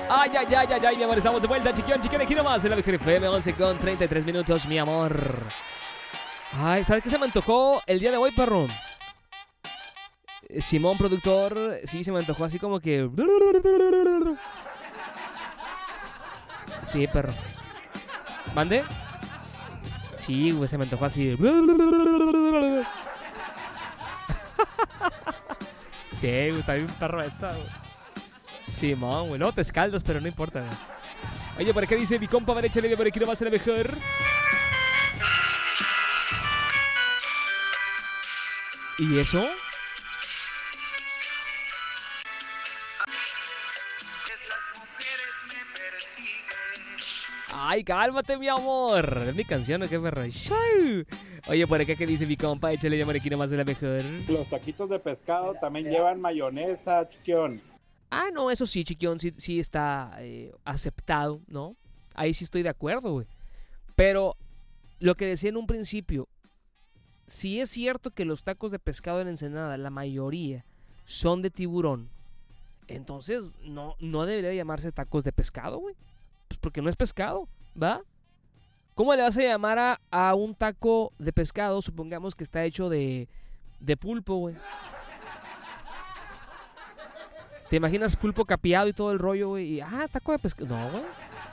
Ay, ay, ay, ay, ay, mi amor, estamos de vuelta, chiquión, aquí nomás en la mejor FM, 11 con 33 minutos, mi amor. Ay, ¿sabes qué se me antojó el día de hoy, perro? Simón, productor, sí, se me antojó así como que... Sí, perro. ¿Mande? Sí, güey, se me antojó así. Sí, güey, está bien perro esa, güey. Simón, güey, no te escaldas, pero no importa, güey. Oye, ¿por qué dice mi compa? A ver, échale, por aquí no va a ser mejor. ¿Y eso? Ay, cálmate, mi amor. Es mi canción, ¿o qué, perro? Oye, ¿por acá qué dice mi compa? Échale, por aquí nomás es la mejor. Los taquitos de pescado también llevan mayonesa, chiquión. Ah, no, eso sí, chiquión, sí está aceptado, ¿no? Ahí sí estoy de acuerdo, güey. Pero lo que decía en un principio, si es cierto que los tacos de pescado en Ensenada, la mayoría son de tiburón, entonces no debería llamarse tacos de pescado, güey. Pues porque no es pescado, ¿va? ¿Cómo le vas a llamar a un taco de pescado? Supongamos que está hecho de pulpo, güey. ¿Te imaginas pulpo capeado y todo el rollo, güey? Y, taco de pescado. No, güey.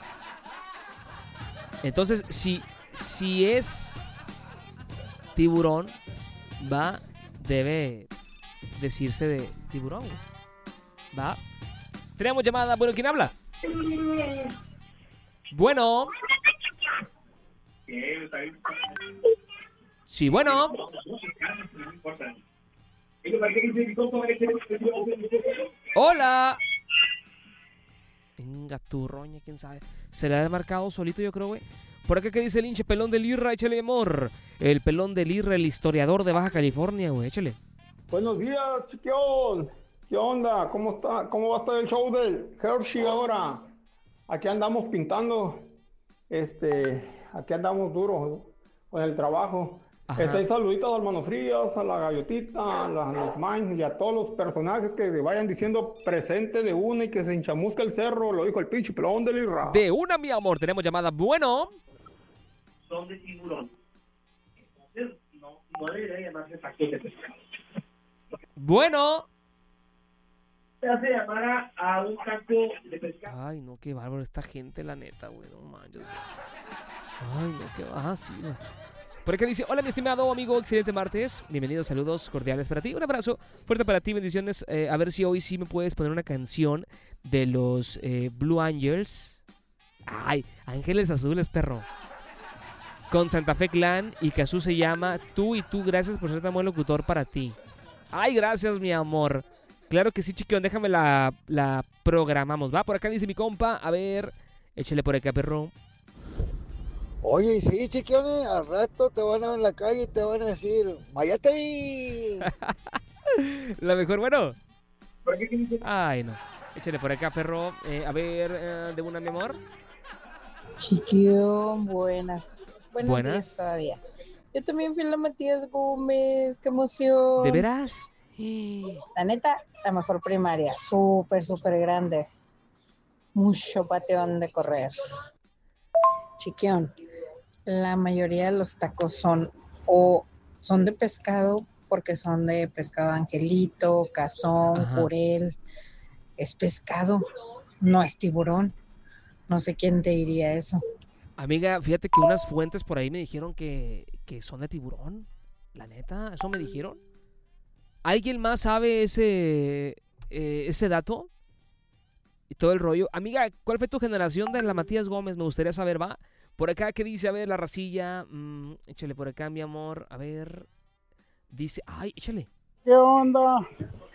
Entonces, si es tiburón, va, debe decirse de tiburón, güey. Va. Tenemos llamada. Bueno, ¿quién habla? Bueno. Sí, bueno. Hola. Venga, tu roña, quién sabe. Se le ha marcado solito, yo creo, güey. Por acá que dice el hinche pelón del Irra, échale amor. El pelón del Irra, el historiador de Baja California, güey, échale. Buenos días, chiquión. ¿Qué onda? ¿Cómo está? ¿Cómo va a estar el show del Hershey ahora? Aquí andamos pintando. Aquí andamos duros con el trabajo. Saluditos al Mano Frías, a la Gallotita, a los Mines y a todos los personajes que vayan diciendo presente de una y que se enchamusca el cerro, lo dijo el pinche pelón del Irra. De una, mi amor, tenemos llamada. Bueno. Son de tiburón. Entonces, no debería llamarse tacos de pescado. Bueno. Se hace llamar a un taco de pescado. Ay, no, qué bárbaro esta gente, la neta, güey, no manches. Ay, no, qué... sí, güey. Por acá dice, hola mi estimado amigo, excelente martes, bienvenidos, saludos cordiales para ti, un abrazo fuerte para ti, bendiciones, a ver si hoy sí me puedes poner una canción de los Blue Angels, ay, Ángeles Azules, perro, con Santa Fe Clan y Cazú se llama Tú y Tú, gracias por ser tan buen locutor para ti. Ay, gracias mi amor, claro que sí, chiquión, déjame la programamos, va, por acá dice mi compa, a ver, échale por acá, perro. Oye, sí, chiquiones, al rato te van a ver en la calle y te van a decir, ¡Maya te vi! La mejor, bueno. Ay, no. Échale por acá, perro. A ver, de una, mi amor. Chiquión, buenas días todavía. Yo también fui a la Matías Gómez, qué emoción. ¿De veras? La neta, la mejor primaria, súper grande. Mucho pateón de correr. Chiquión, la mayoría de los tacos son de pescado porque son de pescado angelito, cazón, jurel. Es pescado, no es tiburón. No sé quién te diría eso. Amiga, fíjate que unas fuentes por ahí me dijeron que son de tiburón. La neta, ¿eso me dijeron? ¿Alguien más sabe ese dato? Y todo el rollo. Amiga, ¿cuál fue tu generación de la Matías Gómez? Me gustaría saber, ¿va? Por acá, ¿qué dice? A ver, la racilla. Échale por acá, mi amor. A ver. Dice, ay, échale. ¿Qué onda?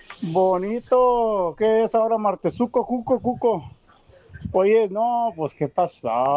Bonito. ¿Qué es ahora martesuco, cuco? Oye, no, pues, ¿qué pasa?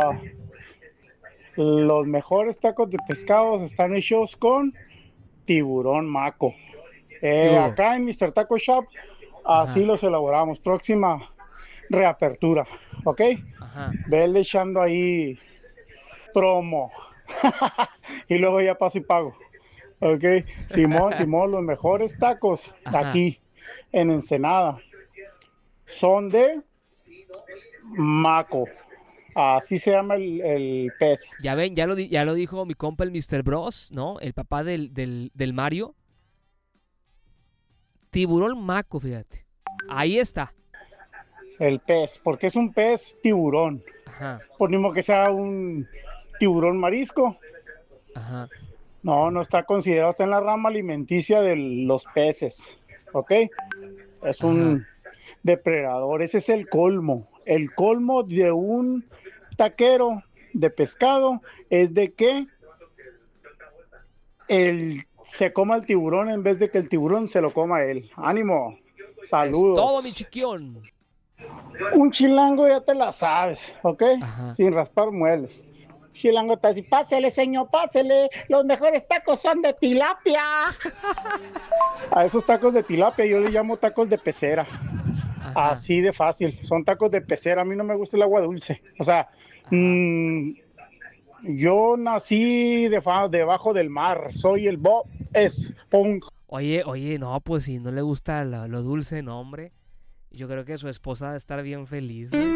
Los mejores tacos de pescados están hechos con tiburón maco. Acá en Mr. Taco Shop, así los elaboramos. Próxima reapertura, ¿ok? Vele echando ahí promo y luego ya paso y pago, ¿ok? Simón, los mejores tacos aquí en Ensenada son de Maco. Así se llama el pez. Ya ven, ya lo dijo mi compa el Mr. Bros, ¿no? El papá del Mario. Tiburón maco, fíjate. Ahí está. El pez, porque es un pez tiburón. Ajá, Por ni modo que sea un tiburón marisco. ajá. No está considerado, está en la rama alimenticia de los peces. ¿Ok? Es un depredador. Ese es el colmo. El colmo de un taquero de pescado es de que se coma el tiburón en vez de que el tiburón se lo coma a él. ¡Ánimo! ¡Saludos! Es todo, mi chiquión. Un chilango ya te la sabes, ¿ok? Ajá. Sin raspar muebles. Chilango te dice, pásele, señor, pásele. Los mejores tacos son de tilapia. A esos tacos de tilapia yo le llamo tacos de pecera. Ajá. Así de fácil. Son tacos de pecera. A mí no me gusta el agua dulce. O sea, yo nací debajo del mar. Soy el Bob Esponja. Oye, no, pues si no le gusta lo dulce, no, hombre. Yo creo que su esposa debe estar bien feliz, ¿no?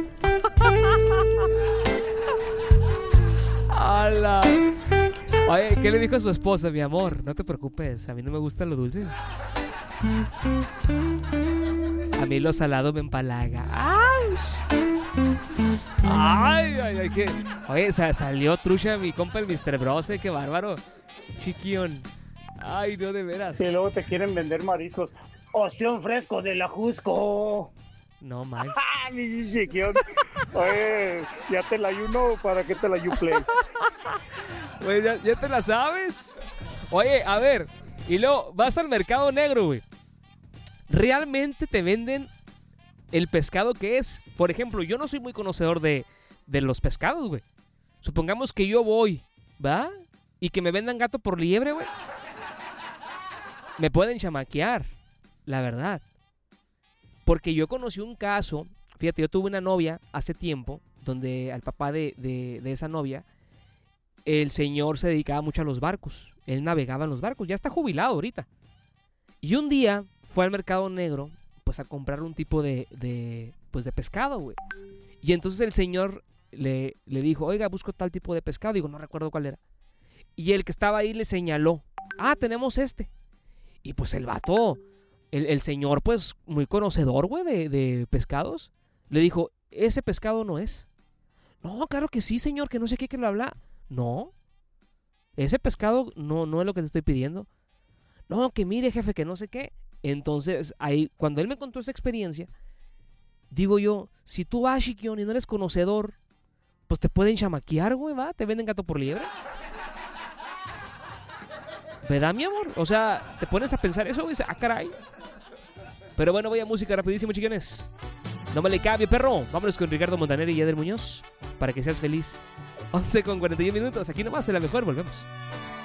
¡Hala! Oye, ¿qué le dijo a su esposa, mi amor? No te preocupes, a mí no me gusta lo dulce. A mí lo salado me empalaga. ¡Ay! ¿Qué? Oye, salió trucha mi compa el Mr. Brose, qué bárbaro. Chiquión. Ay, no, de veras. Y luego te quieren vender mariscos. Ostión fresco de la Jusco. No, man. ¡Ah, mi chiquión! Oye, ya te la ayuno, ¿para qué te la play? Güey, ¿ya te la sabes? Oye, a ver, y luego vas al mercado negro, güey. ¿Realmente te venden el pescado que es? Por ejemplo, yo no soy muy conocedor de los pescados, güey. Supongamos que yo voy, ¿va? Y que me vendan gato por liebre, güey. Me pueden chamaquear, la verdad. Porque yo conocí un caso, fíjate, yo tuve una novia hace tiempo, donde al papá de esa novia, el señor se dedicaba mucho a los barcos. Él navegaba en los barcos, ya está jubilado ahorita. Y un día fue al mercado negro, pues a comprar un tipo de pescado, güey. Y entonces el señor le dijo, oiga, busco tal tipo de pescado. Digo, no recuerdo cuál era. Y el que estaba ahí le señaló, tenemos este. Y pues el vato, el señor, pues muy conocedor, güey, de pescados, le dijo, ese pescado no es. No, claro que sí, señor, que no sé qué que lo habla. No, ese pescado no es lo que te estoy pidiendo. No, que mire, jefe, que no sé qué. Entonces, ahí, cuando él me contó esa experiencia, digo yo, si tú vas, chiquión, y no eres conocedor, pues te pueden chamaquear, güey, ¿va? Te venden gato por liebre. ¿Verdad, mi amor? O sea, te pones a pensar eso, güey, caray. Pero bueno, voy a música rapidísimo, chiquiones. No me le cambie, perro. Vámonos con Ricardo Montaner y Yadier Muñoz para que seas feliz. 11:41 minutos. Aquí nomás, en la mejor, volvemos.